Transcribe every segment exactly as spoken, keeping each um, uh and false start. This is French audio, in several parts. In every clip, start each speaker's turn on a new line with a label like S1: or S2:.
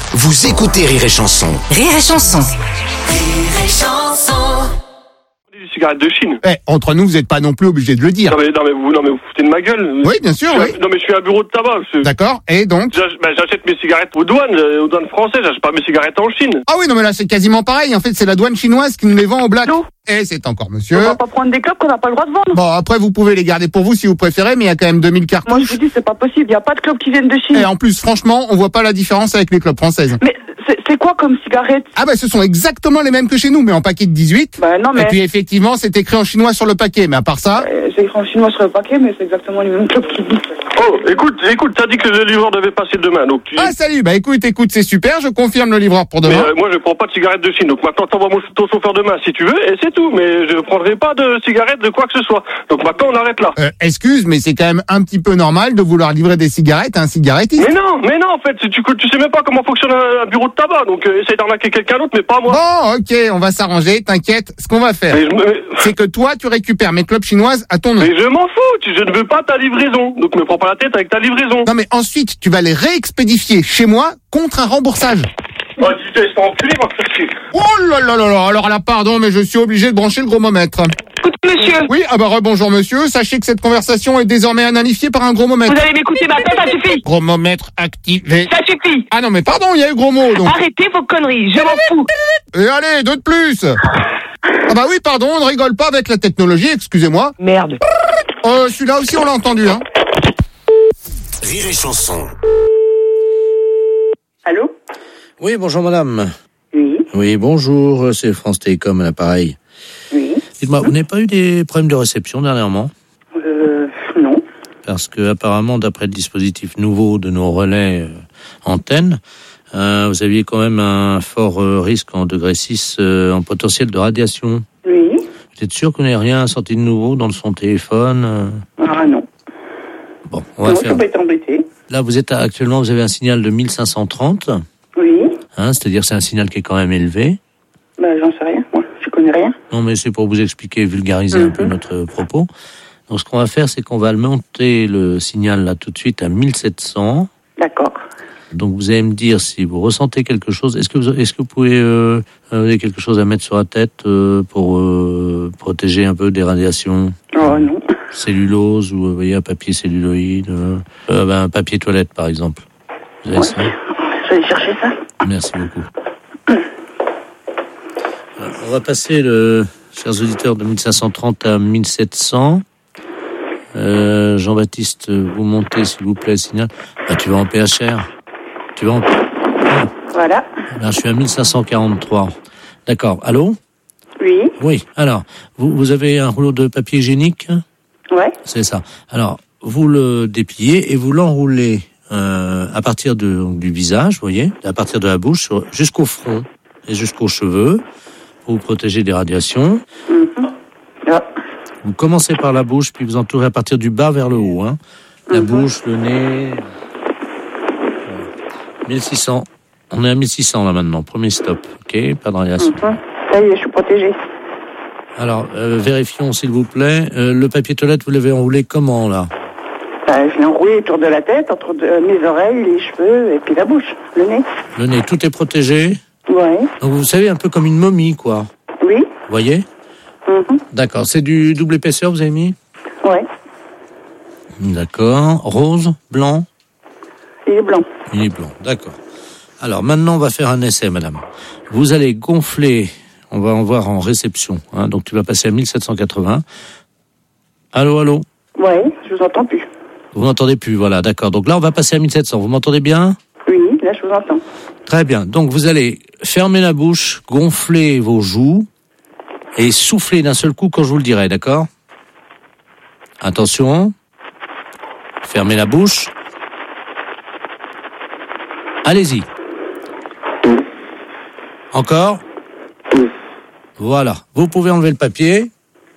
S1: Vous écoutez Rire et Chanson.
S2: Rire et Chanson.
S3: Rire et Chanson.
S4: Des cigarettes de Chine.
S5: Eh, entre nous, vous n'êtes pas non plus obligé de le dire.
S4: Non mais, non mais vous, non mais vous foutez de ma gueule.
S5: Oui, bien sûr,
S4: Je
S5: oui.
S4: suis un- Non mais je suis un bureau de tabac. Je-
S5: D'accord. Et donc
S4: j'ach- ben, j'achète mes cigarettes aux douanes, euh, aux douanes françaises. J'achète pas mes cigarettes en Chine.
S5: Ah oui, non mais là c'est quasiment pareil. En fait, c'est la douane chinoise qui nous les vend au black.
S6: Non.
S5: Et c'est encore
S6: On
S5: monsieur.
S6: va pas prendre des clubs qu'on n'a pas le droit de vendre.
S5: Bon, après vous pouvez les garder pour vous si vous préférez, mais il y a quand même deux mille
S6: Moi je
S5: cartouches.
S6: vous dis, c'est pas possible. Il n'y a pas de clubs qui viennent de Chine.
S5: Et en plus, franchement, on voit pas la différence avec les clubs françaises.
S6: Mais c'est- c'est quoi comme cigarette?
S5: Ah bah ce sont exactement les mêmes que chez nous, mais en paquet de dix-huit.
S6: Bah non, mais
S5: Et puis effectivement, c'est écrit en chinois sur le paquet, mais à part ça...
S6: euh, c'est écrit en chinois sur le paquet, mais c'est exactement les mêmes clubs qui disent.
S4: Oh, écoute, écoute, t'as dit que le livreur devait passer demain, donc. tu-
S5: Ah salut, bah écoute, écoute, c'est super, je confirme le livreur pour
S4: Mais
S5: demain.
S4: euh, moi je prends pas de cigarettes de Chine, donc maintenant t'envoies mon ton chauffeur demain si tu veux, et c'est tout. Mais je prendrai pas de cigarettes de quoi que ce soit. Donc maintenant on arrête là.
S5: Euh, excuse, mais c'est quand même un petit peu normal de vouloir livrer des cigarettes à un cigarettiste.
S4: Mais non, mais non, en fait, tu, tu sais même pas comment fonctionne un, un bureau de tabac, donc euh, essaye d'arnaquer quelqu'un d'autre, mais pas moi.
S5: Bon, ok, on va s'arranger, t'inquiète. Ce qu'on va faire,
S4: Mais je, me-
S5: c'est que toi, tu récupères mes clubs chinoises à ton nom.
S4: mais je m'en fous, tu- je ne veux pas ta livraison, donc me prends pas la tête avec ta livraison.
S5: Non mais ensuite, tu vas les réexpédifier chez moi contre un remboursage.
S4: Oh, tu te laisses pas enculer, va te faire chier.
S5: Oh là là là là, alors là, pardon, mais je suis obligé de brancher le gromomètre.
S6: Écoutez, monsieur,
S5: Oui, ah bah rebonjour monsieur, sachez que cette conversation est désormais analysifiée par un gromomètre.
S6: vous allez m'écouter maintenant, ça suffit.
S5: Gromomètre activé.
S6: Ça suffit.
S5: Ah non mais pardon, il y a eu gros mot donc.
S6: Arrêtez vos conneries, je m'en fous.
S5: Et allez, deux de plus. Ah bah oui, pardon, on ne rigole pas avec la technologie, excusez-moi.
S6: Merde.
S5: Euh, celui-là aussi on l'a entendu, hein.
S1: Rire et Chanson.
S6: Allô?
S7: Oui, bonjour madame.
S6: Oui,
S7: Oui, bonjour, c'est France Télécom à l'appareil.
S6: oui.
S7: Dites-moi, vous n'avez pas eu des problèmes de réception dernièrement?
S6: Euh, non.
S7: Parce que apparemment, d'après le dispositif nouveau de nos relais euh, antennes, euh, vous aviez quand même un fort euh, risque en degré six euh, en potentiel de radiation.
S6: Oui.
S7: Vous êtes sûr qu'on n'ait rien sorti de nouveau dans son téléphone euh
S6: Ah non.
S7: Bon, on va
S6: Non,
S7: faire...
S6: je peux pas être embêté.
S7: Là, vous êtes actuellement, vous avez un signal de mille cinq cent trente,
S6: Oui.
S7: hein, c'est-à-dire c'est un signal qui est quand même élevé.
S6: Bah j'en sais rien, moi. Je connais rien.
S7: Non, mais c'est pour vous expliquer, vulgariser un peu notre propos. Donc, ce qu'on va faire, c'est qu'on va le monter le signal là tout de suite à mille sept cents.
S6: D'accord.
S7: Donc, vous allez me dire si vous ressentez quelque chose. Est-ce que vous, est-ce que vous pouvez euh, vous avez quelque chose à mettre sur la tête euh, pour euh, protéger un peu des radiations?
S6: Oh non.
S7: Cellulose ou vous voyez un papier celluloïde, euh, euh, ben, un papier toilette par exemple. Vous avez
S6: Ouais.
S7: ça?
S6: Je vais aller chercher ça.
S7: Merci beaucoup. Alors, on va passer, le, chers auditeurs, de mille cinq cent trente à mille sept cents. Euh, Jean-Baptiste, vous montez, s'il vous plaît, le signal. Ah, tu vas en P H R. Tu vas en...
S6: Voilà.
S7: Là, je suis à mille cinq cent quarante-trois. D'accord. Allô?
S6: Oui.
S7: Oui. Alors, vous, vous avez un rouleau de papier hygiénique?
S6: Ouais.
S7: C'est ça. Alors, vous le dépliez et vous l'enroulez euh, à partir de, du visage, vous voyez, à partir de la bouche sur- jusqu'au front et jusqu'aux cheveux pour vous protéger des radiations.
S6: Ah.
S7: Vous commencez par la bouche, puis vous entourez à partir du bas vers le haut. Hein. La bouche, le nez. mille six cents. On est à mille six cents là maintenant. Premier stop. OK? Pas de radiation.
S6: Hum. Ça y est, je suis protégée.
S7: Alors, euh, vérifions s'il vous plaît. Euh, le papier toilette, vous l'avez enroulé comment là?
S6: Bah, je l'ai enroulé autour de la tête, entre de- mes oreilles, les cheveux et puis la bouche, le nez.
S7: Le nez, tout est protégé.
S6: Ouais.
S7: Donc vous savez, un peu comme une momie, quoi.
S6: Oui.
S7: Vous voyez?
S6: Mhm.
S7: D'accord. C'est du double épaisseur, vous avez mis?
S6: Ouais.
S7: D'accord. Rose, blanc?
S6: Il est blanc.
S7: Il est blanc. D'accord. Alors maintenant, on va faire un essai, madame. Vous allez gonfler, on va en voir en réception. Hein, donc tu vas passer à mille sept cent quatre-vingts. Allô, allô?
S6: Ouais, je vous entends plus.
S7: Vous m'entendez plus, voilà, d'accord. Donc là, on va passer à mille sept cents. Vous m'entendez bien?
S6: Oui, là je vous entends.
S7: Très bien. Donc vous allez fermer la bouche, gonfler vos joues et souffler d'un seul coup quand je vous le dirai, d'accord? Attention. Fermez la bouche. Allez-y. Encore. Voilà. Vous pouvez enlever le papier.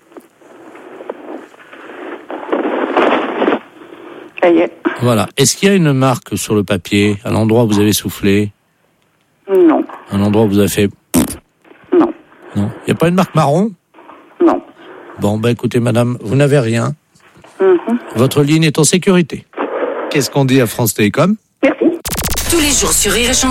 S6: Ça y est.
S7: Voilà. Est-ce qu'il y a une marque sur le papier, à l'endroit où vous avez soufflé?
S6: Non.
S7: Un endroit où vous avez fait...
S6: Non.
S7: Non. Il n'y a pas une marque marron?
S6: Non.
S7: Bon, bah écoutez, madame, vous n'avez rien.
S6: Mhm.
S7: Votre ligne est en sécurité. Qu'est-ce qu'on dit à France Télécom?
S6: Merci.
S2: Tous les jours sur Rire et Chanson.